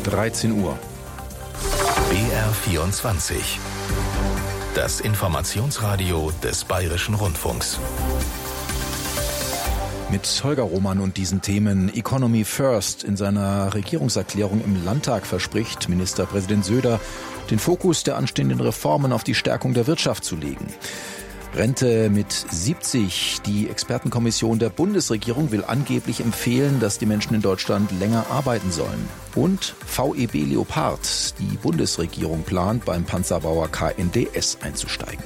13 Uhr. BR24. Das Informationsradio des Bayerischen Rundfunks. Mit Holger Roman und diesen Themen. Economy First. In seiner Regierungserklärung im Landtag verspricht Ministerpräsident Söder, den Fokus der anstehenden Reformen auf die Stärkung der Wirtschaft zu legen. Rente mit 70. Die Expertenkommission der Bundesregierung will angeblich empfehlen, dass die Menschen in Deutschland länger arbeiten sollen. Und VEB Leopard. Die Bundesregierung plant, beim Panzerbauer KNDS einzusteigen.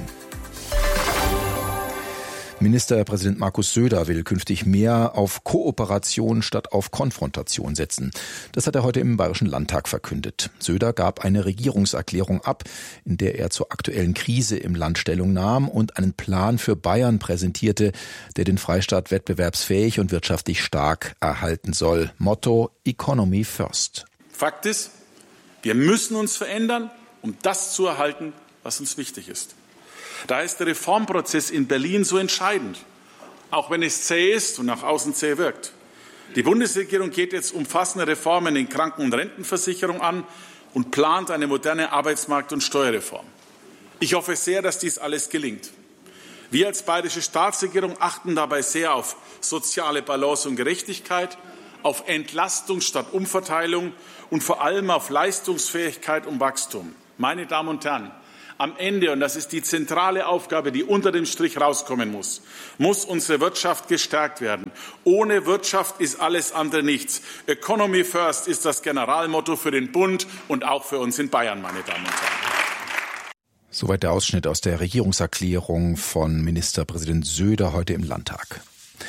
Ministerpräsident Markus Söder will künftig mehr auf Kooperation statt auf Konfrontation setzen. Das hat er heute im Bayerischen Landtag verkündet. Söder gab eine Regierungserklärung ab, in der er zur aktuellen Krise im Land Stellung nahm und einen Plan für Bayern präsentierte, der den Freistaat wettbewerbsfähig und wirtschaftlich stark erhalten soll. Motto: Economy First. Fakt ist, wir müssen uns verändern, um das zu erhalten, was uns wichtig ist. Da ist der Reformprozess in Berlin so entscheidend, auch wenn es zäh ist und nach außen zäh wirkt. Die Bundesregierung geht jetzt umfassende Reformen in Kranken- und Rentenversicherung an und plant eine moderne Arbeitsmarkt- und Steuerreform. Ich hoffe sehr, dass dies alles gelingt. Wir als bayerische Staatsregierung achten dabei sehr auf soziale Balance und Gerechtigkeit, auf Entlastung statt Umverteilung und vor allem auf Leistungsfähigkeit und Wachstum. Meine Damen und Herren, am Ende, und das ist die zentrale Aufgabe, die unter dem Strich rauskommen muss unsere Wirtschaft gestärkt werden. Ohne Wirtschaft ist alles andere nichts. Economy First ist das Generalmotto für den Bund und auch für uns in Bayern, meine Damen und Herren. Soweit der Ausschnitt aus der Regierungserklärung von Ministerpräsident Söder heute im Landtag.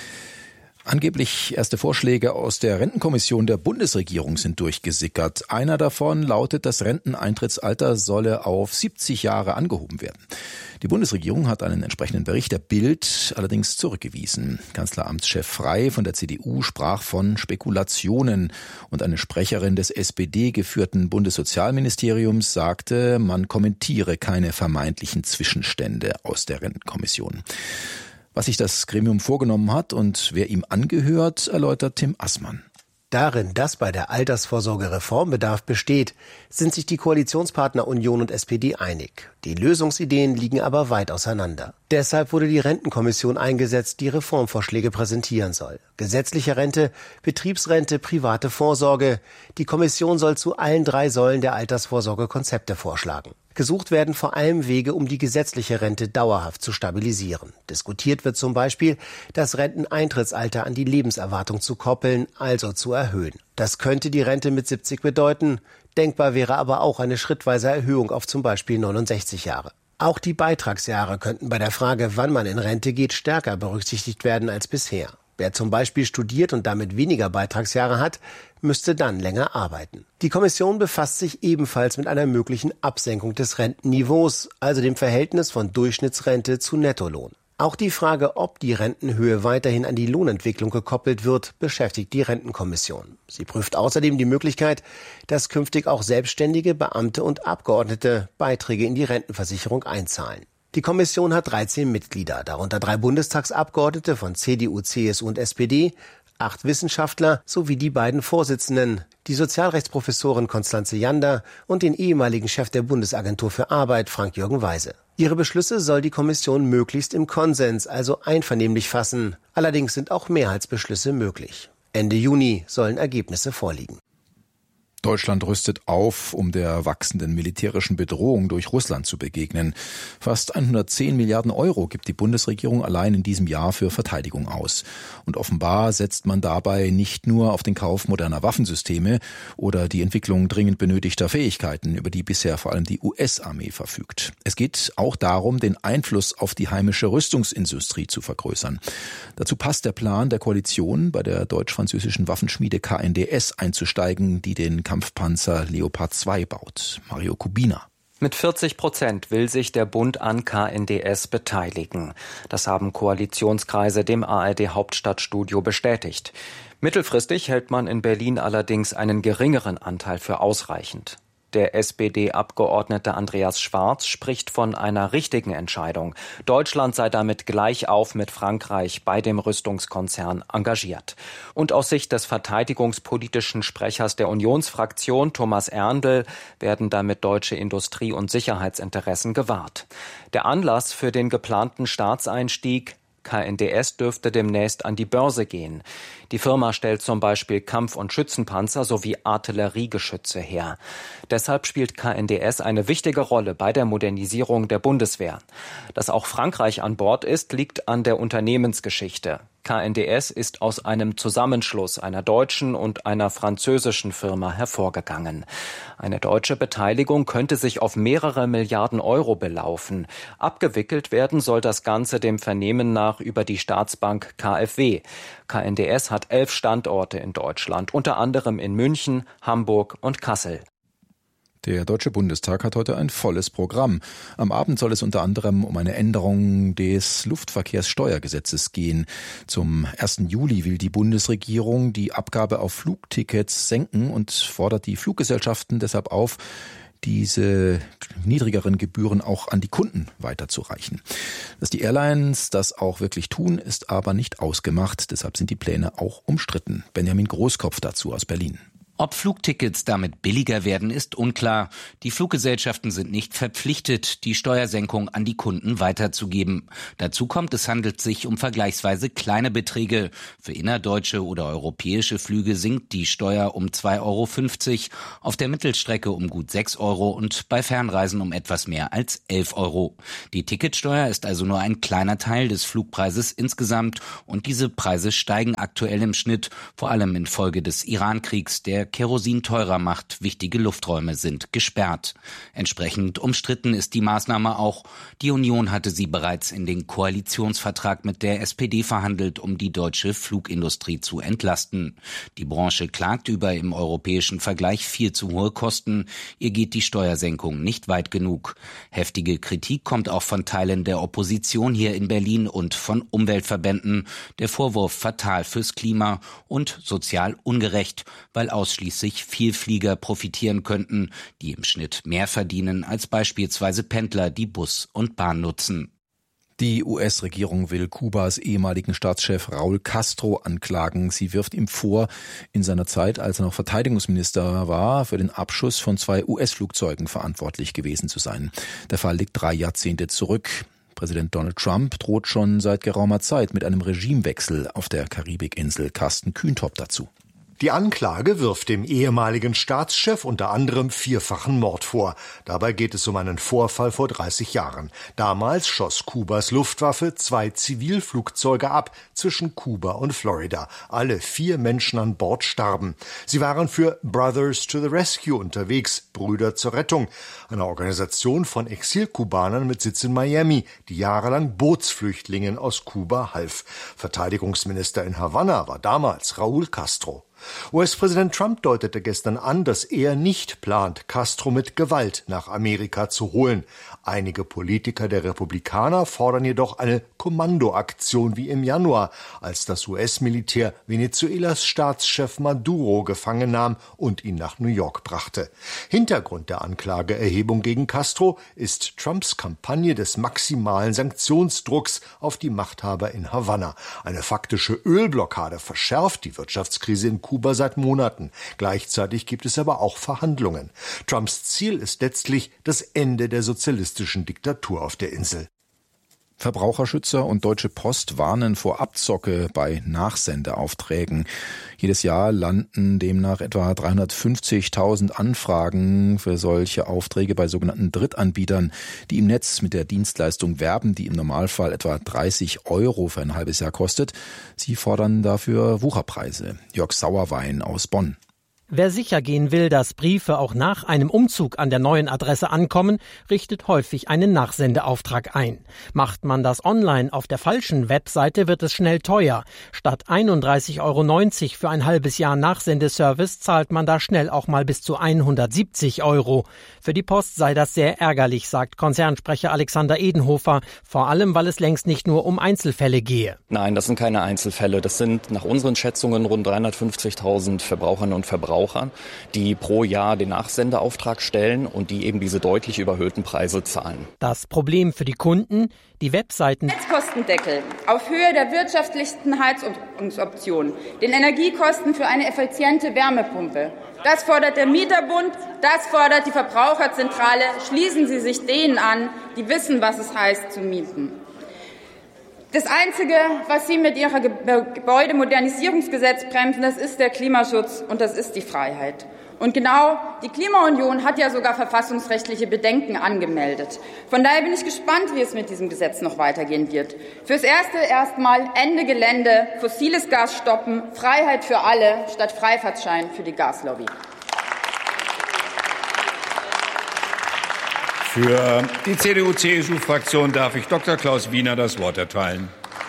Angeblich erste Vorschläge aus der Rentenkommission der Bundesregierung sind durchgesickert. Einer davon lautet, das Renteneintrittsalter solle auf 70 Jahre angehoben werden. Die Bundesregierung hat einen entsprechenden Bericht der Bild allerdings zurückgewiesen. Kanzleramtschef Frey von der CDU sprach von Spekulationen und eine Sprecherin des SPD-geführten Bundessozialministeriums sagte, man kommentiere keine vermeintlichen Zwischenstände aus der Rentenkommission. Was sich das Gremium vorgenommen hat und wer ihm angehört, erläutert Tim Assmann. Darin, dass bei der Altersvorsorge Reformbedarf besteht, sind sich die Koalitionspartner Union und SPD einig. Die Lösungsideen liegen aber weit auseinander. Deshalb wurde die Rentenkommission eingesetzt, die Reformvorschläge präsentieren soll. Gesetzliche Rente, Betriebsrente, private Vorsorge. Die Kommission soll zu allen 3 Säulen der Altersvorsorge Konzepte vorschlagen. Gesucht werden vor allem Wege, um die gesetzliche Rente dauerhaft zu stabilisieren. Diskutiert wird zum Beispiel, das Renteneintrittsalter an die Lebenserwartung zu koppeln, also zu erhöhen. Das könnte die Rente mit 70 bedeuten. Denkbar wäre aber auch eine schrittweise Erhöhung auf zum Beispiel 69 Jahre. Auch die Beitragsjahre könnten bei der Frage, wann man in Rente geht, stärker berücksichtigt werden als bisher. Wer zum Beispiel studiert und damit weniger Beitragsjahre hat, müsste dann länger arbeiten. Die Kommission befasst sich ebenfalls mit einer möglichen Absenkung des Rentenniveaus, also dem Verhältnis von Durchschnittsrente zu Nettolohn. Auch die Frage, ob die Rentenhöhe weiterhin an die Lohnentwicklung gekoppelt wird, beschäftigt die Rentenkommission. Sie prüft außerdem die Möglichkeit, dass künftig auch Selbstständige, Beamte und Abgeordnete Beiträge in die Rentenversicherung einzahlen. Die Kommission hat 13 Mitglieder, darunter 3 Bundestagsabgeordnete von CDU, CSU und SPD, 8 Wissenschaftler sowie die beiden Vorsitzenden, die Sozialrechtsprofessorin Constanze Jander und den ehemaligen Chef der Bundesagentur für Arbeit, Frank-Jürgen Weise. Ihre Beschlüsse soll die Kommission möglichst im Konsens, also einvernehmlich fassen. Allerdings sind auch Mehrheitsbeschlüsse möglich. Ende Juni sollen Ergebnisse vorliegen. Deutschland rüstet auf, um der wachsenden militärischen Bedrohung durch Russland zu begegnen. Fast 110 Milliarden Euro gibt die Bundesregierung allein in diesem Jahr für Verteidigung aus. Und offenbar setzt man dabei nicht nur auf den Kauf moderner Waffensysteme oder die Entwicklung dringend benötigter Fähigkeiten, über die bisher vor allem die US-Armee verfügt. Es geht auch darum, den Einfluss auf die heimische Rüstungsindustrie zu vergrößern. Dazu passt der Plan der Koalition, bei der deutsch-französischen Waffenschmiede KNDS einzusteigen, die den Kampfpanzer Leopard 2 baut. Mario Kubina. Mit 40% will sich der Bund an KNDS beteiligen. Das haben Koalitionskreise dem ARD-Hauptstadtstudio bestätigt. Mittelfristig hält man in Berlin allerdings einen geringeren Anteil für ausreichend. Der SPD-Abgeordnete Andreas Schwarz spricht von einer richtigen Entscheidung. Deutschland sei damit gleich auf mit Frankreich bei dem Rüstungskonzern engagiert. Und aus Sicht des verteidigungspolitischen Sprechers der Unionsfraktion, Thomas Erndl, werden damit deutsche Industrie- und Sicherheitsinteressen gewahrt. Der Anlass für den geplanten Staatseinstieg: KNDS dürfte demnächst an die Börse gehen. Die Firma stellt zum Beispiel Kampf- und Schützenpanzer sowie Artilleriegeschütze her. Deshalb spielt KNDS eine wichtige Rolle bei der Modernisierung der Bundeswehr. Dass auch Frankreich an Bord ist, liegt an der Unternehmensgeschichte. KNDS ist aus einem Zusammenschluss einer deutschen und einer französischen Firma hervorgegangen. Eine deutsche Beteiligung könnte sich auf mehrere Milliarden Euro belaufen. Abgewickelt werden soll das Ganze dem Vernehmen nach über die Staatsbank KfW. KNDS hat 11 Standorte in Deutschland, unter anderem in München, Hamburg und Kassel. Der Deutsche Bundestag hat heute ein volles Programm. Am Abend soll es unter anderem um eine Änderung des Luftverkehrssteuergesetzes gehen. Zum 1. Juli will die Bundesregierung die Abgabe auf Flugtickets senken und fordert die Fluggesellschaften deshalb auf, diese niedrigeren Gebühren auch an die Kunden weiterzureichen. Dass die Airlines das auch wirklich tun, ist aber nicht ausgemacht. Deshalb sind die Pläne auch umstritten. Benjamin Großkopf dazu aus Berlin. Ob Flugtickets damit billiger werden, ist unklar. Die Fluggesellschaften sind nicht verpflichtet, die Steuersenkung an die Kunden weiterzugeben. Dazu kommt, es handelt sich um vergleichsweise kleine Beträge. Für innerdeutsche oder europäische Flüge sinkt die Steuer um 2,50 €, auf der Mittelstrecke um gut 6 € und bei Fernreisen um etwas mehr als 11 €. Die Ticketsteuer ist also nur ein kleiner Teil des Flugpreises insgesamt und diese Preise steigen aktuell im Schnitt, vor allem infolge des Iran-Kriegs, der Kerosin teurer macht, wichtige Lufträume sind gesperrt. Entsprechend umstritten ist die Maßnahme auch. Die Union hatte sie bereits in den Koalitionsvertrag mit der SPD verhandelt, um die deutsche Flugindustrie zu entlasten. Die Branche klagt über im europäischen Vergleich viel zu hohe Kosten. Ihr geht die Steuersenkung nicht weit genug. Heftige Kritik kommt auch von Teilen der Opposition hier in Berlin und von Umweltverbänden. Der Vorwurf fatal fürs Klima und sozial ungerecht, weil ausschließlich Vielflieger profitieren könnten, die im Schnitt mehr verdienen als beispielsweise Pendler, die Bus und Bahn nutzen. Die US-Regierung will Kubas ehemaligen Staatschef Raúl Castro anklagen. Sie wirft ihm vor, in seiner Zeit, als er noch Verteidigungsminister war, für den Abschuss von 2 US-Flugzeugen verantwortlich gewesen zu sein. Der Fall liegt 3 Jahrzehnte zurück. Präsident Donald Trump droht schon seit geraumer Zeit mit einem Regimewechsel auf der Karibikinsel. Carsten Kühntop dazu. Die Anklage wirft dem ehemaligen Staatschef unter anderem 4-fachen Mord vor. Dabei geht es um einen Vorfall vor 30 Jahren. Damals schoss Kubas Luftwaffe 2 Zivilflugzeuge ab zwischen Kuba und Florida. Alle 4 Menschen an Bord starben. Sie waren für Brothers to the Rescue unterwegs, Brüder zur Rettung, eine Organisation von Exilkubanern mit Sitz in Miami, die jahrelang Bootsflüchtlingen aus Kuba half. Verteidigungsminister in Havanna war damals Raúl Castro. US-Präsident Trump deutete gestern an, dass er nicht plant, Castro mit Gewalt nach Amerika zu holen. Einige Politiker der Republikaner fordern jedoch eine Kommandoaktion wie im Januar, als das US-Militär Venezuelas Staatschef Maduro gefangen nahm und ihn nach New York brachte. Hintergrund der Anklageerhebung gegen Castro ist Trumps Kampagne des maximalen Sanktionsdrucks auf die Machthaber in Havanna. Eine faktische Ölblockade verschärft die Wirtschaftskrise in Kuba seit Monaten. Gleichzeitig gibt es aber auch Verhandlungen. Trumps Ziel ist letztlich das Ende der sozialistischen Diktatur auf der Insel. Verbraucherschützer und Deutsche Post warnen vor Abzocke bei Nachsendeaufträgen. Jedes Jahr landen demnach etwa 350.000 Anfragen für solche Aufträge bei sogenannten Drittanbietern, die im Netz mit der Dienstleistung werben, die im Normalfall etwa 30 € für ein halbes Jahr kostet. Sie fordern dafür Wucherpreise. Jörg Sauerwein aus Bonn. Wer sicher gehen will, dass Briefe auch nach einem Umzug an der neuen Adresse ankommen, richtet häufig einen Nachsendeauftrag ein. Macht man das online auf der falschen Webseite, wird es schnell teuer. Statt 31,90 € für ein halbes Jahr Nachsendeservice zahlt man da schnell auch mal bis zu 170 €. Für die Post sei das sehr ärgerlich, sagt Konzernsprecher Alexander Edenhofer, vor allem weil es längst nicht nur um Einzelfälle gehe. Nein, das sind keine Einzelfälle. Das sind nach unseren Schätzungen rund 350.000 Verbraucherinnen und Verbraucher, Verbrauchern, die pro Jahr den Nachsendeauftrag stellen und die eben diese deutlich überhöhten Preise zahlen. Das Problem für die Kunden: die Webseiten Netzkostendeckel auf Höhe der wirtschaftlichsten Heizungsoptionen, den Energiekosten für eine effiziente Wärmepumpe. Das fordert der Mieterbund, das fordert die Verbraucherzentrale. Schließen Sie sich denen an, die wissen, was es heißt, zu mieten. Das Einzige, was Sie mit Ihrer Gebäudemodernisierungsgesetz bremsen, das ist der Klimaschutz und das ist die Freiheit. Und genau, die Klimaunion hat ja sogar verfassungsrechtliche Bedenken angemeldet. Von daher bin ich gespannt, wie es mit diesem Gesetz noch weitergehen wird. Fürs Erste erstmal Ende Gelände, fossiles Gas stoppen, Freiheit für alle statt Freifahrtschein für die Gaslobby. Für die CDU-CSU-Fraktion darf ich Dr. Klaus Wiener das Wort erteilen.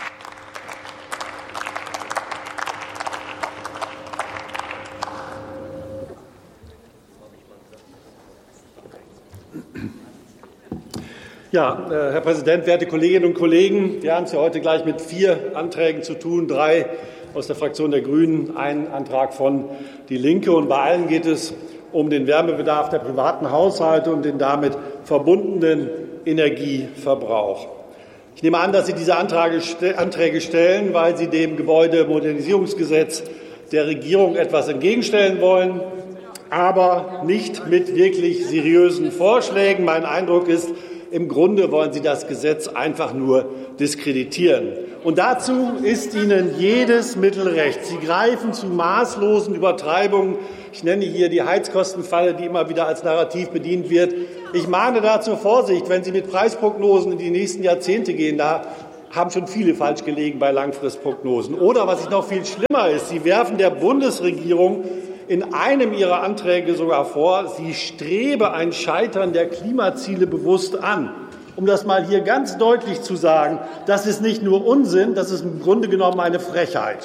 Ja, Herr Präsident, werte Kolleginnen und Kollegen, wir haben es ja heute gleich mit 4 Anträgen zu tun, 3 aus der Fraktion der Grünen, ein Antrag von Die Linke. Und bei allen geht es um den Wärmebedarf der privaten Haushalte und den damit verbundenen Energieverbrauch. Ich nehme an, dass Sie diese Anträge stellen, weil Sie dem Gebäudemodernisierungsgesetz der Regierung etwas entgegenstellen wollen, aber nicht mit wirklich seriösen Vorschlägen. Mein Eindruck ist, im Grunde wollen Sie das Gesetz einfach nur diskreditieren. Und dazu ist Ihnen jedes Mittel recht. Sie greifen zu maßlosen Übertreibungen. Ich nenne hier die Heizkostenfalle, die immer wieder als Narrativ bedient wird. Ich mahne dazu Vorsicht, wenn Sie mit Preisprognosen in die nächsten Jahrzehnte gehen. Da haben schon viele falsch gelegen bei Langfristprognosen. Oder was noch viel schlimmer ist, Sie werfen der Bundesregierung in einem Ihrer Anträge sogar vor, sie strebe ein Scheitern der Klimaziele bewusst an. Um das mal hier ganz deutlich zu sagen, das ist nicht nur Unsinn, das ist im Grunde genommen eine Frechheit.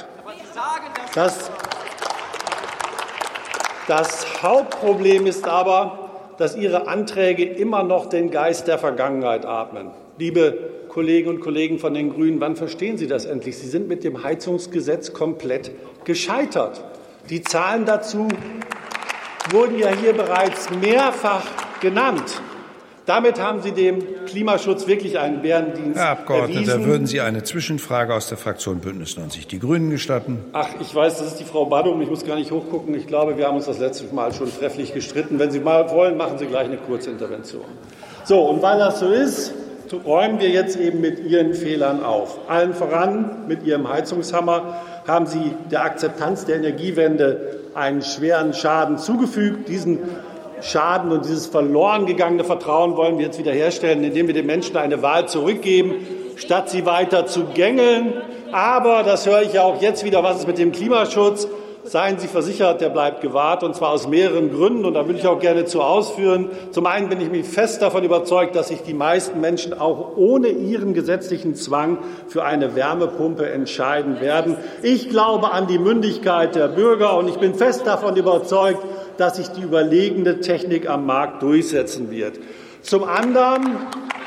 Das Hauptproblem ist aber, dass Ihre Anträge immer noch den Geist der Vergangenheit atmen. Liebe Kolleginnen und Kollegen von den Grünen, wann verstehen Sie das endlich? Sie sind mit dem Heizungsgesetz komplett gescheitert. Die Zahlen dazu wurden ja hier bereits mehrfach genannt. Damit haben Sie dem Klimaschutz wirklich einen Bärendienst Herr Abgeordneter, erwiesen. würden Sie eine Zwischenfrage aus der Fraktion Bündnis 90 Die Grünen gestatten? Ach, ich weiß, das ist die Frau Badum. Ich muss gar nicht hochgucken. Ich glaube, wir haben uns das letzte Mal schon trefflich gestritten. Wenn Sie mal wollen, machen Sie gleich eine kurze Intervention. So, und weil das so ist, räumen wir jetzt eben mit Ihren Fehlern auf. Allen voran mit Ihrem Heizungshammer haben Sie der Akzeptanz der Energiewende einen schweren Schaden zugefügt. Diesen Schaden und dieses verloren gegangene Vertrauen wollen wir jetzt wiederherstellen, indem wir den Menschen eine Wahl zurückgeben, statt sie weiter zu gängeln. Aber, das höre ich ja auch jetzt wieder, was ist mit dem Klimaschutz? Seien Sie versichert, der bleibt gewahrt, und zwar aus mehreren Gründen. Und da würde ich auch gerne zu ausführen. Zum einen bin ich mich fest davon überzeugt, dass sich die meisten Menschen auch ohne ihren gesetzlichen Zwang für eine Wärmepumpe entscheiden werden. Ich glaube an die Mündigkeit der Bürger, und ich bin fest davon überzeugt, dass sich die überlegene Technik am Markt durchsetzen wird. Zum anderen,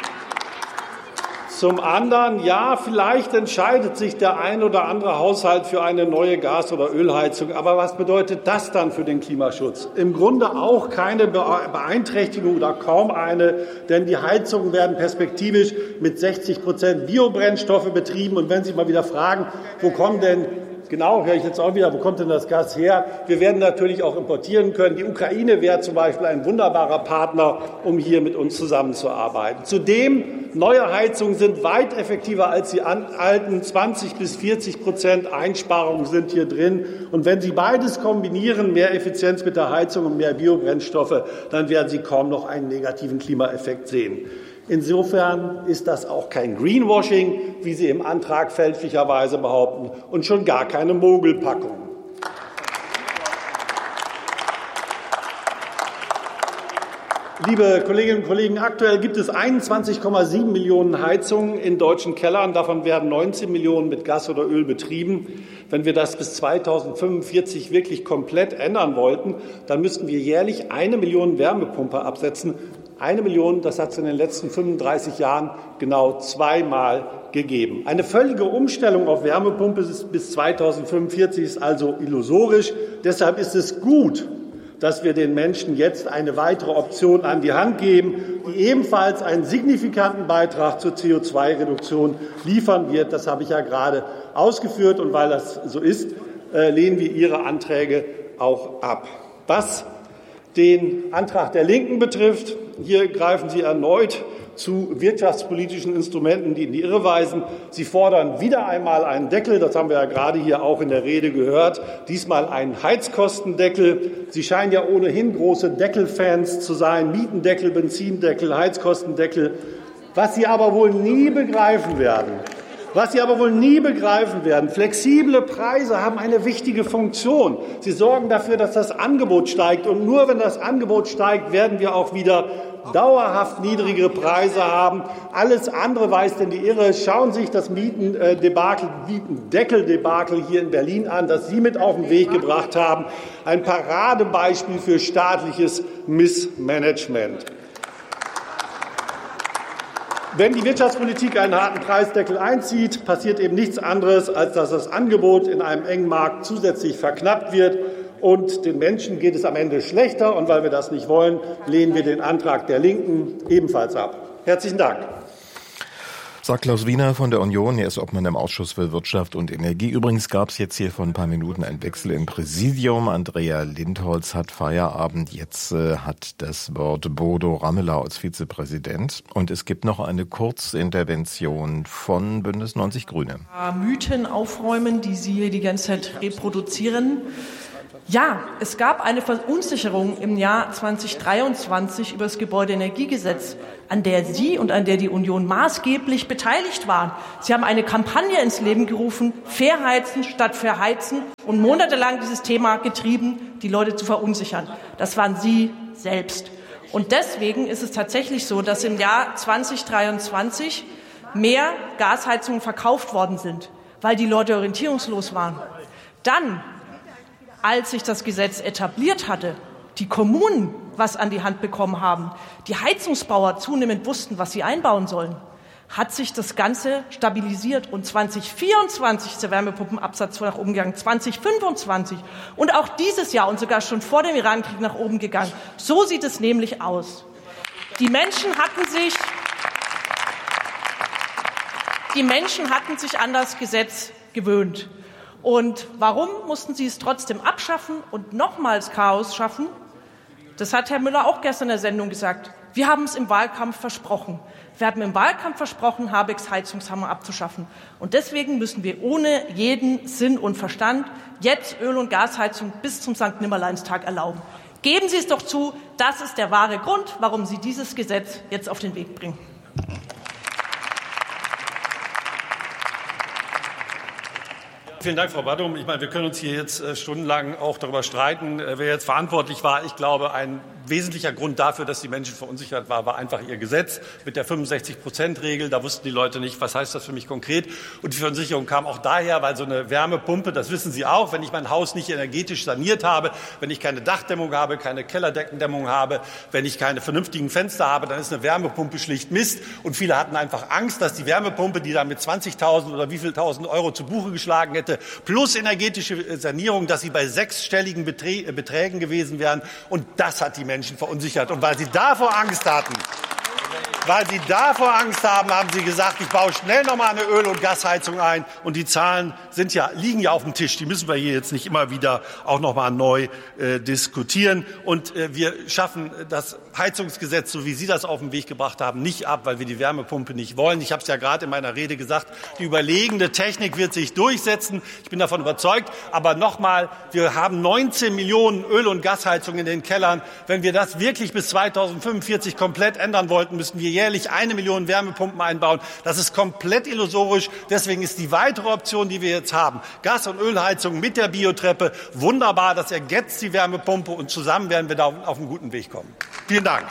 ja, vielleicht entscheidet sich der ein oder andere Haushalt für eine neue Gas- oder Ölheizung. Aber was bedeutet das dann für den Klimaschutz? Im Grunde auch keine Beeinträchtigung oder kaum eine, denn die Heizungen werden perspektivisch mit 60% Biobrennstoffe betrieben. Und wenn Sie mal wieder fragen, wo kommen denn Genau, höre ich jetzt auch wieder, wo kommt denn das Gas her? Wir werden natürlich auch importieren können. Die Ukraine wäre zum Beispiel ein wunderbarer Partner, um hier mit uns zusammenzuarbeiten. Zudem, neue Heizungen sind weit effektiver als die alten. 20-40% Einsparungen sind hier drin. Und wenn Sie beides kombinieren, mehr Effizienz mit der Heizung und mehr Biobrennstoffe, dann werden Sie kaum noch einen negativen Klimaeffekt sehen. Insofern ist das auch kein Greenwashing, wie Sie im Antrag fälschlicherweise behaupten, und schon gar keine Mogelpackung. Liebe Kolleginnen und Kollegen, aktuell gibt es 21,7 Millionen Heizungen in deutschen Kellern. Davon werden 19 Millionen mit Gas oder Öl betrieben. wenn wir das bis 2045 wirklich komplett ändern wollten, dann müssten wir jährlich 1 Million Wärmepumpe absetzen. 1 Million, das hat es in den letzten 35 Jahren genau 2-mal gegeben. Eine völlige Umstellung auf Wärmepumpe bis 2045 ist also illusorisch. Deshalb ist es gut, dass wir den Menschen jetzt eine weitere Option an die Hand geben, die ebenfalls einen signifikanten Beitrag zur CO2-Reduktion liefern wird. Das habe ich ja gerade ausgeführt. Und weil das so ist, lehnen wir Ihre Anträge auch ab. Was den Antrag der Linken betrifft, hier greifen Sie erneut zu wirtschaftspolitischen Instrumenten, die in die Irre weisen. Sie fordern wieder einmal einen Deckel, das haben wir ja gerade hier auch in der Rede gehört, diesmal einen Heizkostendeckel. Sie scheinen ja ohnehin große Deckelfans zu sein, Mietendeckel, Benzindeckel, Heizkostendeckel. Was Sie aber wohl nie begreifen werden, flexible Preise haben eine wichtige Funktion. Sie sorgen dafür, dass das Angebot steigt. Und nur wenn das Angebot steigt, werden wir auch wieder dauerhaft niedrigere Preise haben. Alles andere weist in die Irre. Schauen Sie sich das Mietendeckeldebakel hier in Berlin an, das Sie mit auf den Weg gebracht haben. Ein Paradebeispiel für staatliches Missmanagement. Wenn die Wirtschaftspolitik einen harten Preisdeckel einzieht, passiert eben nichts anderes, als dass das Angebot in einem engen Markt zusätzlich verknappt wird. Und den Menschen geht es am Ende schlechter. Und weil wir das nicht wollen, lehnen wir den Antrag der Linken ebenfalls ab. Herzlichen Dank. Sagt Klaus Wiener von der Union. Er ist Obmann im Ausschuss für Wirtschaft und Energie. Übrigens gab es jetzt hier vor ein paar Minuten einen Wechsel im Präsidium. Andrea Lindholz hat Feierabend. Jetzt hat das Wort Bodo Ramelow als Vizepräsident. Und es gibt noch eine Kurzintervention von Bündnis 90 Grüne. Mythen aufräumen, die Sie hier die ganze Zeit reproduzieren. Ja, es gab eine Verunsicherung im Jahr 2023 über das Gebäudeenergiegesetz, an der Sie und an der die Union maßgeblich beteiligt waren. Sie haben eine Kampagne ins Leben gerufen, fair heizen statt verheizen, und monatelang dieses Thema getrieben, die Leute zu verunsichern. Das waren Sie selbst. Und deswegen ist es tatsächlich so, dass im Jahr 2023 mehr Gasheizungen verkauft worden sind, weil die Leute orientierungslos waren. Dann, als sich das Gesetz etabliert hatte, die Kommunen was an die Hand bekommen haben, die Heizungsbauer zunehmend wussten, was sie einbauen sollen, hat sich das Ganze stabilisiert. Und 2024 ist der Wärmepumpenabsatz nach oben gegangen, 2025 und auch dieses Jahr und sogar schon vor dem Irankrieg nach oben gegangen. So sieht es nämlich aus. Die Menschen hatten sich an das Gesetz gewöhnt. Und warum mussten sie es trotzdem abschaffen und nochmals Chaos schaffen? Das hat Herr Müller auch gestern in der Sendung gesagt. Wir haben es im Wahlkampf versprochen. Wir haben im Wahlkampf versprochen, Habecks Heizungshammer abzuschaffen. Und deswegen müssen wir ohne jeden Sinn und Verstand jetzt Öl- und Gasheizung bis zum Sankt-Nimmerleinstag erlauben. Geben Sie es doch zu, das ist der wahre Grund, warum Sie dieses Gesetz jetzt auf den Weg bringen. Vielen Dank, Frau Badum. Ich meine, wir können uns hier jetzt stundenlang auch darüber streiten, wer jetzt verantwortlich war. Ich glaube, ein wesentlicher Grund dafür, dass die Menschen verunsichert waren, war einfach ihr Gesetz mit der 65%-Regel. Da wussten die Leute nicht, was heißt das für mich konkret. Und die Verunsicherung kam auch daher, weil so eine Wärmepumpe, das wissen Sie auch, wenn ich mein Haus nicht energetisch saniert habe, wenn ich keine Dachdämmung habe, keine Kellerdeckendämmung habe, wenn ich keine vernünftigen Fenster habe, dann ist eine Wärmepumpe schlicht Mist. Und viele hatten einfach Angst, dass die Wärmepumpe, die dann mit 20.000 oder wie viel tausend Euro zu Buche geschlagen hätte, plus energetische Sanierung, dass sie bei sechsstelligen Beträgen gewesen wären. Und das hat die Menschen verunsichert. Und weil sie davor Angst hatten, haben sie gesagt, ich baue schnell noch mal eine Öl- und Gasheizung ein. Und die Zahlen liegen ja auf dem Tisch. Die müssen wir hier jetzt nicht immer wieder auch noch mal neu diskutieren. Und wir schaffen das Heizungsgesetz, so wie Sie das auf den Weg gebracht haben, nicht ab, weil wir die Wärmepumpe nicht wollen. Ich habe es ja gerade in meiner Rede gesagt, die überlegene Technik wird sich durchsetzen. Ich bin davon überzeugt. Aber noch mal, wir haben 19 Millionen Öl- und Gasheizungen in den Kellern. Wenn wir das wirklich bis 2045 komplett ändern wollten, müssten wir jährlich 1 Million Wärmepumpen einbauen. Das ist komplett illusorisch. Deswegen ist die weitere Option, die wir jetzt haben, Gas- und Ölheizung mit der Biotreppe, wunderbar. Das ergänzt die Wärmepumpe und zusammen werden wir da auf einen guten Weg kommen. Vielen Dank.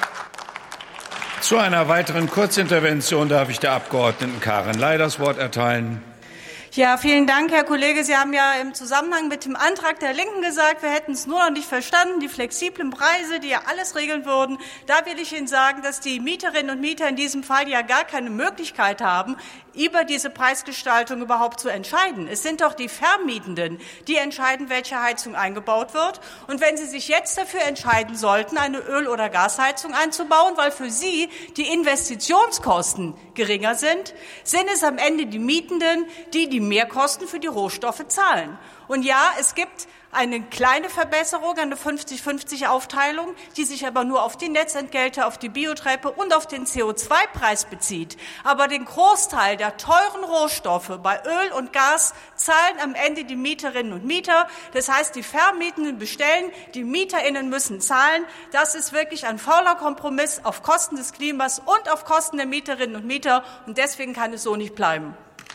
Zu einer weiteren Kurzintervention darf ich der Abgeordneten Karin Ley das Wort erteilen. Ja, vielen Dank, Herr Kollege. Sie haben ja im Zusammenhang mit dem Antrag der Linken gesagt, wir hätten es nur noch nicht verstanden, die flexiblen Preise, die ja alles regeln würden. Da will ich Ihnen sagen, dass die Mieterinnen und Mieter in diesem Fall ja gar keine Möglichkeit haben, über diese Preisgestaltung überhaupt zu entscheiden. Es sind doch die Vermietenden, die entscheiden, welche Heizung eingebaut wird. Und wenn Sie sich jetzt dafür entscheiden sollten, eine Öl- oder Gasheizung einzubauen, weil für Sie die Investitionskosten geringer sind, sind es am Ende die Mietenden, die Mehrkosten für die Rohstoffe zahlen. Und ja, es gibt eine kleine Verbesserung, eine 50-50-Aufteilung, die sich aber nur auf die Netzentgelte, auf die Biotreppe und auf den CO2-Preis bezieht. Aber den Großteil der teuren Rohstoffe bei Öl und Gas zahlen am Ende die Mieterinnen und Mieter. Das heißt, die Vermietenden bestellen, die MieterInnen müssen zahlen. Das ist wirklich ein fauler Kompromiss auf Kosten des Klimas und auf Kosten der Mieterinnen und Mieter. Und deswegen kann es so nicht bleiben.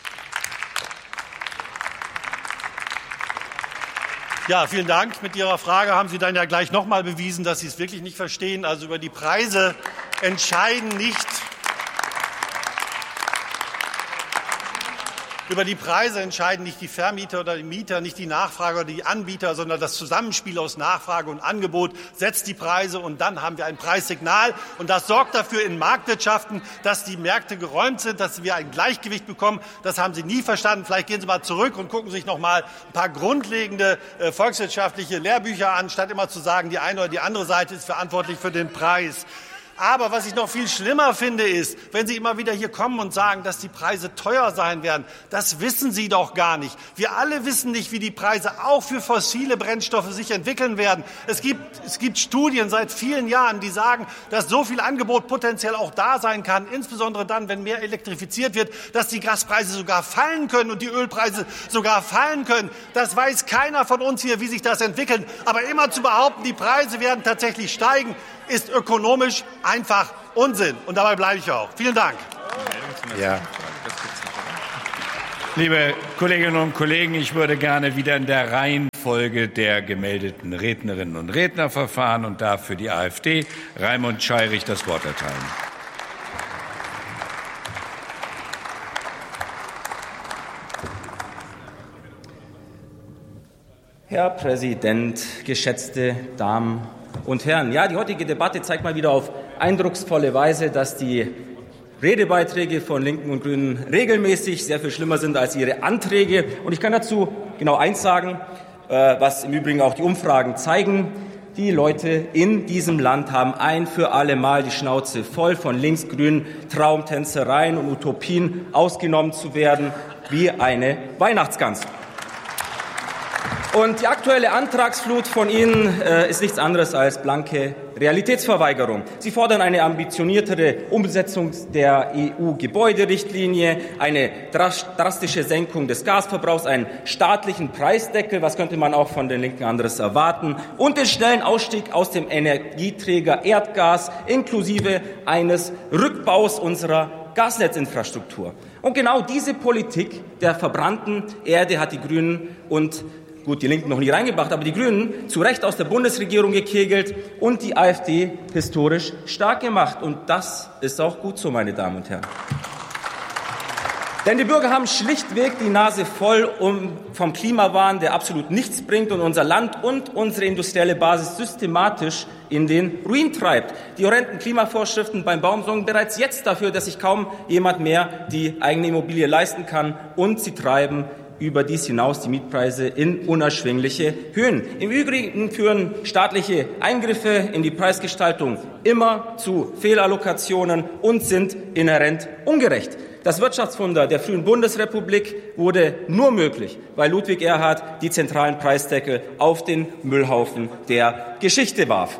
Ja, vielen Dank. Mit Ihrer Frage haben Sie dann ja gleich noch mal bewiesen, dass Sie es wirklich nicht verstehen. Also über die Preise entscheiden nicht die Vermieter oder die Mieter, nicht die Nachfrager oder die Anbieter, sondern das Zusammenspiel aus Nachfrage und Angebot setzt die Preise, und dann haben wir ein Preissignal. Und das sorgt dafür in Marktwirtschaften, dass die Märkte geräumt sind, dass wir ein Gleichgewicht bekommen. Das haben Sie nie verstanden. Vielleicht gehen Sie mal zurück und gucken sich noch mal ein paar grundlegende volkswirtschaftliche Lehrbücher an, statt immer zu sagen, die eine oder die andere Seite ist verantwortlich für den Preis. Aber was ich noch viel schlimmer finde, ist, wenn Sie immer wieder hier kommen und sagen, dass die Preise teuer sein werden. Das wissen Sie doch gar nicht. Wir alle wissen nicht, wie die Preise auch für fossile Brennstoffe sich entwickeln werden. Es gibt Studien seit vielen Jahren, die sagen, dass so viel Angebot potenziell auch da sein kann, insbesondere dann, wenn mehr elektrifiziert wird, dass die Gaspreise sogar fallen können und die Ölpreise sogar fallen können. Das weiß keiner von uns hier, wie sich das entwickelt. Aber immer zu behaupten, die Preise werden tatsächlich steigen, ist ökonomisch einfach Unsinn. Und dabei bleibe ich auch. Vielen Dank. Ja. Liebe Kolleginnen und Kollegen, ich würde gerne wieder in der Reihenfolge der gemeldeten Rednerinnen und Redner verfahren und darf für die AfD Raimund Scheirich das Wort erteilen. Herr Präsident, geschätzte Damen und Herren, ja, die heutige Debatte zeigt mal wieder auf eindrucksvolle Weise, dass die Redebeiträge von Linken und Grünen regelmäßig sehr viel schlimmer sind als ihre Anträge. Und ich kann dazu genau eins sagen, was im Übrigen auch die Umfragen zeigen. Die Leute in diesem Land haben ein für alle Mal die Schnauze voll von linksgrünen Traumtänzereien und Utopien, ausgenommen zu werden wie eine Weihnachtsgans. Und die aktuelle Antragsflut von Ihnen ist nichts anderes als blanke Realitätsverweigerung. Sie fordern eine ambitioniertere Umsetzung der EU-Gebäuderichtlinie, eine drastische Senkung des Gasverbrauchs, einen staatlichen Preisdeckel, was könnte man auch von den Linken anderes erwarten, und den schnellen Ausstieg aus dem Energieträger Erdgas inklusive eines Rückbaus unserer Gasnetzinfrastruktur. Und genau diese Politik der verbrannten Erde hat die Grünen und die Linken noch nie reingebracht, aber die Grünen zu Recht aus der Bundesregierung gekegelt und die AfD historisch stark gemacht. Und das ist auch gut so, meine Damen und Herren. Denn die Bürger haben schlichtweg die Nase voll vom Klimawahn, der absolut nichts bringt und unser Land und unsere industrielle Basis systematisch in den Ruin treibt. Die horrenden Klimavorschriften beim Bauen sorgen bereits jetzt dafür, dass sich kaum jemand mehr die eigene Immobilie leisten kann, und sie treiben überdies hinaus die Mietpreise in unerschwingliche Höhen. Im Übrigen führen staatliche Eingriffe in die Preisgestaltung immer zu Fehlallokationen und sind inhärent ungerecht. Das Wirtschaftswunder der frühen Bundesrepublik wurde nur möglich, weil Ludwig Erhard die zentralen Preisdeckel auf den Müllhaufen der Geschichte warf.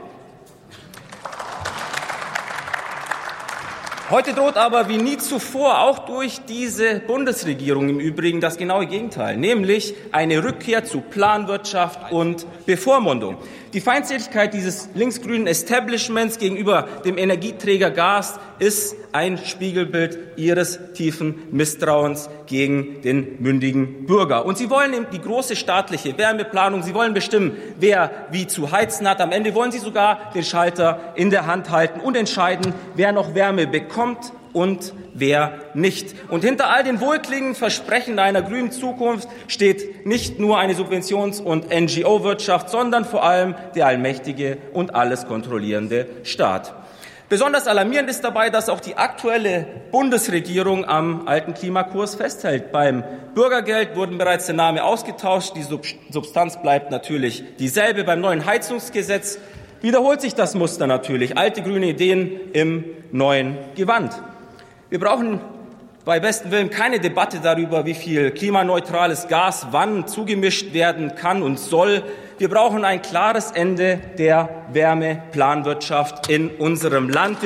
Heute droht aber wie nie zuvor auch durch diese Bundesregierung im Übrigen das genaue Gegenteil, nämlich eine Rückkehr zu Planwirtschaft und Bevormundung. Die Feindseligkeit dieses linksgrünen Establishments gegenüber dem Energieträger Gas ist ein Spiegelbild ihres tiefen Misstrauens gegen den mündigen Bürger. Und sie wollen eben die große staatliche Wärmeplanung, sie wollen bestimmen, wer wie zu heizen hat. Am Ende wollen sie sogar den Schalter in der Hand halten und entscheiden, wer noch Wärme bekommt und wer nicht. Und hinter all den wohlklingenden Versprechen einer grünen Zukunft steht nicht nur eine Subventions- und NGO-Wirtschaft, sondern vor allem der allmächtige und alles kontrollierende Staat. Besonders alarmierend ist dabei, dass auch die aktuelle Bundesregierung am alten Klimakurs festhält. Beim Bürgergeld wurden bereits der Name ausgetauscht. Die Substanz bleibt natürlich dieselbe. Beim neuen Heizungsgesetz wiederholt sich das Muster natürlich. Alte grüne Ideen im neuen Gewand. Wir brauchen bei bestem Willen keine Debatte darüber, wie viel klimaneutrales Gas wann zugemischt werden kann und soll. Wir brauchen ein klares Ende der Wärmeplanwirtschaft in unserem Land.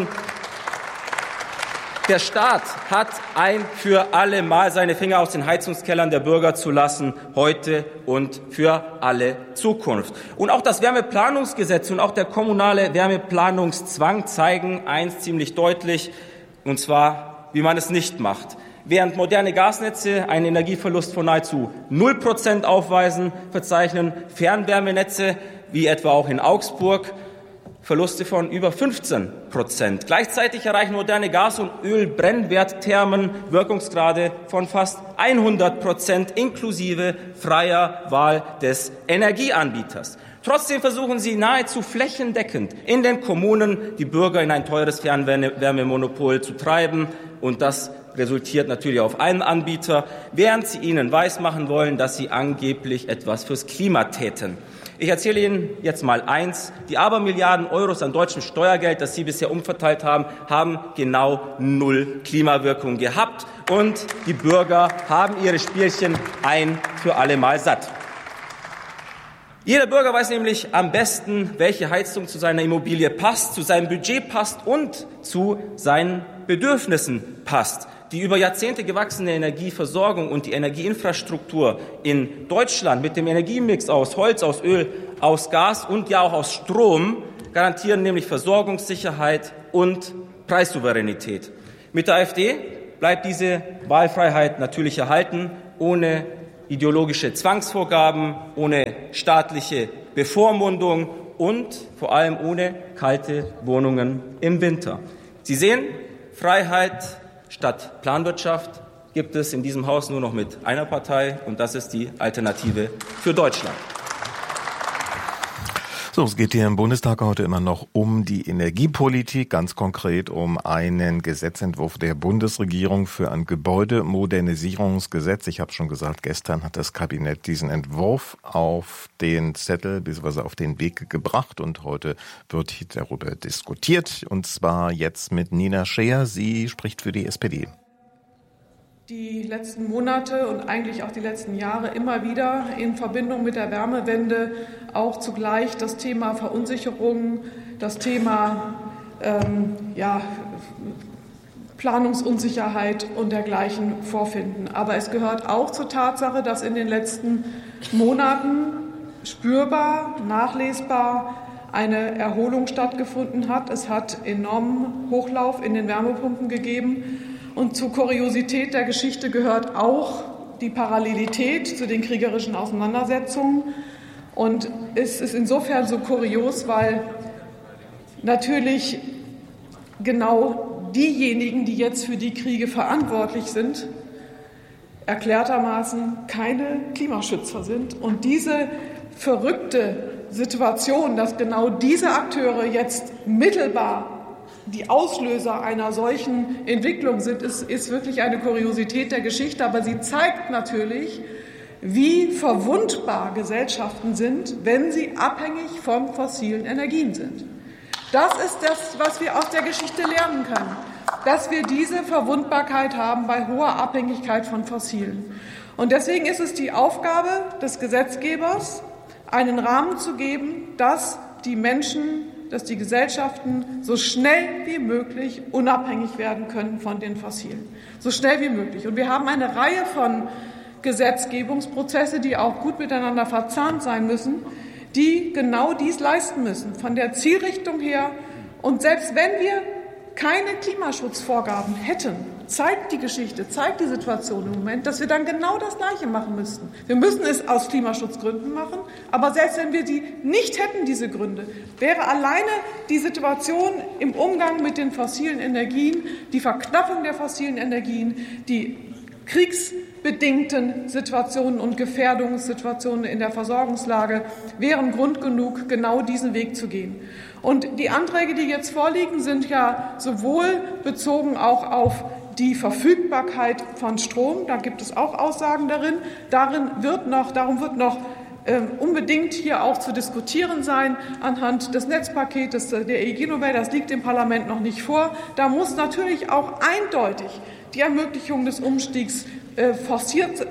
Der Staat hat ein für alle Mal seine Finger aus den Heizungskellern der Bürger zu lassen, heute und für alle Zukunft. Und auch das Wärmeplanungsgesetz und auch der kommunale Wärmeplanungszwang zeigen eins ziemlich deutlich, und zwar, wie man es nicht macht. Während moderne Gasnetze einen Energieverlust von nahezu 0% aufweisen, verzeichnen Fernwärmenetze, wie etwa auch in Augsburg, Verluste von über 15%. Gleichzeitig erreichen moderne Gas- und Ölbrennwertthermen Wirkungsgrade von fast 100% inklusive freier Wahl des Energieanbieters. Trotzdem versuchen sie nahezu flächendeckend in den Kommunen die Bürger in ein teures Fernwärmemonopol zu treiben, und das resultiert natürlich auf einen Anbieter, während sie ihnen weismachen wollen, dass sie angeblich etwas fürs Klima täten. Ich erzähle Ihnen jetzt mal eins. Die Abermilliarden Euros an deutschem Steuergeld, das Sie bisher umverteilt haben, haben genau 0 Klimawirkung gehabt. Und die Bürger haben ihre Spielchen ein für alle Mal satt. Jeder Bürger weiß nämlich am besten, welche Heizung zu seiner Immobilie passt, zu seinem Budget passt und zu seinen Bedürfnissen passt. Die über Jahrzehnte gewachsene Energieversorgung und die Energieinfrastruktur in Deutschland mit dem Energiemix aus Holz, aus Öl, aus Gas und ja auch aus Strom garantieren nämlich Versorgungssicherheit und Preissouveränität. Mit der AfD bleibt diese Wahlfreiheit natürlich erhalten, ohne ideologische Zwangsvorgaben, ohne staatliche Bevormundung und vor allem ohne kalte Wohnungen im Winter. Sie sehen, Freiheit statt Planwirtschaft gibt es in diesem Haus nur noch mit einer Partei, und das ist die Alternative für Deutschland. So, es geht hier im Bundestag heute immer noch um die Energiepolitik, ganz konkret um einen Gesetzentwurf der Bundesregierung für ein Gebäudemodernisierungsgesetz. Ich habe schon gesagt, gestern hat das Kabinett diesen Entwurf auf den Zettel bzw. auf den Weg gebracht, und heute wird darüber diskutiert, und zwar jetzt mit Nina Scheer. Sie spricht für die SPD. Die letzten Monate und eigentlich auch die letzten Jahre immer wieder in Verbindung mit der Wärmewende auch zugleich das Thema Verunsicherung, das Thema Planungsunsicherheit und dergleichen vorfinden. Aber es gehört auch zur Tatsache, dass in den letzten Monaten spürbar, nachlesbar eine Erholung stattgefunden hat. Es hat enormen Hochlauf in den Wärmepumpen gegeben. Und zur Kuriosität der Geschichte gehört auch die Parallelität zu den kriegerischen Auseinandersetzungen. Und es ist insofern so kurios, weil natürlich genau diejenigen, die jetzt für die Kriege verantwortlich sind, erklärtermaßen keine Klimaschützer sind. Und diese verrückte Situation, dass genau diese Akteure jetzt mittelbar die Auslöser einer solchen Entwicklung sind, ist wirklich eine Kuriosität der Geschichte. Aber sie zeigt natürlich, wie verwundbar Gesellschaften sind, wenn sie abhängig von fossilen Energien sind. Das ist das, was wir aus der Geschichte lernen können, dass wir diese Verwundbarkeit haben bei hoher Abhängigkeit von Fossilen. Und deswegen ist es die Aufgabe des Gesetzgebers, einen Rahmen zu geben, dass die Menschen, dass die Gesellschaften so schnell wie möglich unabhängig werden können von den Fossilen. So schnell wie möglich. Und wir haben eine Reihe von Gesetzgebungsprozesse, die auch gut miteinander verzahnt sein müssen, die genau dies leisten müssen, von der Zielrichtung her. Und selbst wenn wir keine Klimaschutzvorgaben hätten, zeigt die Geschichte, zeigt die Situation im Moment, dass wir dann genau das Gleiche machen müssten. Wir müssen es aus Klimaschutzgründen machen, aber selbst wenn wir die nicht hätten, diese Gründe, wäre alleine die Situation im Umgang mit den fossilen Energien, die Verknappung der fossilen Energien, die kriegsbedingten Situationen und Gefährdungssituationen in der Versorgungslage wären Grund genug, genau diesen Weg zu gehen. Und die Anträge, die jetzt vorliegen, sind ja sowohl bezogen auch auf die Verfügbarkeit von Strom, da gibt es auch Aussagen darin. Darum wird noch unbedingt hier auch zu diskutieren sein anhand des Netzpaketes der EEG-Novelle. Das liegt dem Parlament noch nicht vor. Da muss natürlich auch eindeutig die Ermöglichung des Umstiegs forciert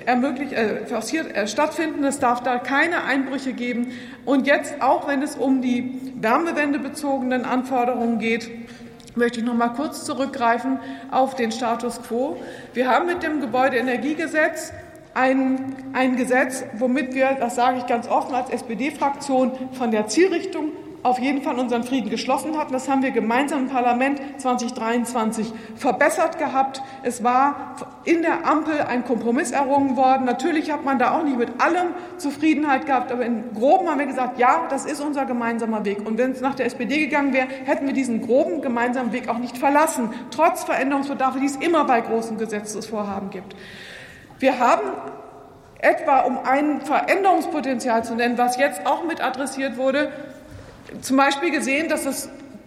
stattfinden. Es darf da keine Einbrüche geben. Und jetzt, auch wenn es um die wärmewendebezogenen Anforderungen geht, möchte ich noch mal kurz zurückgreifen auf den Status quo. Wir haben mit dem Gebäudeenergiegesetz ein Gesetz, womit wir, das sage ich ganz offen als SPD-Fraktion, von der Zielrichtung auf jeden Fall unseren Frieden geschlossen hatten. Das haben wir gemeinsam im Parlament 2023 verbessert gehabt. Es war in der Ampel ein Kompromiss errungen worden. Natürlich hat man da auch nicht mit allem Zufriedenheit gehabt, aber im Groben haben wir gesagt, ja, das ist unser gemeinsamer Weg. Und wenn es nach der SPD gegangen wäre, hätten wir diesen groben gemeinsamen Weg auch nicht verlassen, trotz Veränderungsbedarfe, die es immer bei großen Gesetzesvorhaben gibt. Wir haben etwa, um ein Veränderungspotenzial zu nennen, was jetzt auch mit adressiert wurde, zum Beispiel gesehen, dass es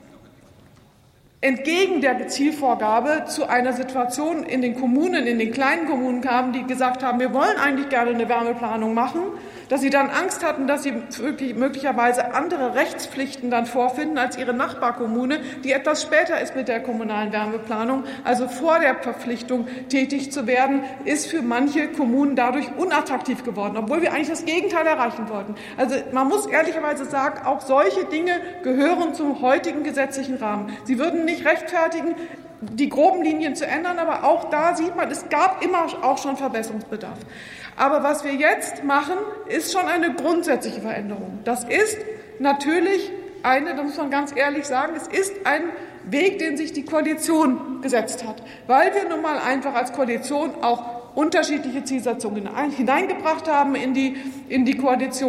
entgegen der Zielvorgabe zu einer Situation in den Kommunen, in den kleinen Kommunen kam, die gesagt haben, wir wollen eigentlich gerne eine Wärmeplanung machen, dass sie dann Angst hatten, dass sie möglicherweise andere Rechtspflichten dann vorfinden als ihre Nachbarkommune, die etwas später ist mit der kommunalen Wärmeplanung, also vor der Verpflichtung tätig zu werden, ist für manche Kommunen dadurch unattraktiv geworden, obwohl wir eigentlich das Gegenteil erreichen wollten. Also man muss ehrlicherweise sagen, auch solche Dinge gehören zum heutigen gesetzlichen Rahmen. Sie würden nicht rechtfertigen, die groben Linien zu ändern, aber auch da sieht man, es gab immer auch schon Verbesserungsbedarf. Aber was wir jetzt machen, ist schon eine grundsätzliche Veränderung. Das ist natürlich da muss man ganz ehrlich sagen, es ist ein Weg, den sich die Koalition gesetzt hat, weil wir nun mal einfach als Koalition auch unterschiedliche Zielsetzungen hineingebracht haben in die Koalition.